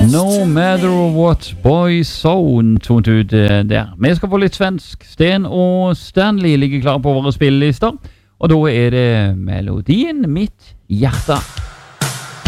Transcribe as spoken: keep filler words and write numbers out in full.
No Matter What, Boyzone tok ut der. Vi skal få litt svensk. Sten og Stanley ligger klar på våre spillelister, og da er det melodien Mitt Hjärta.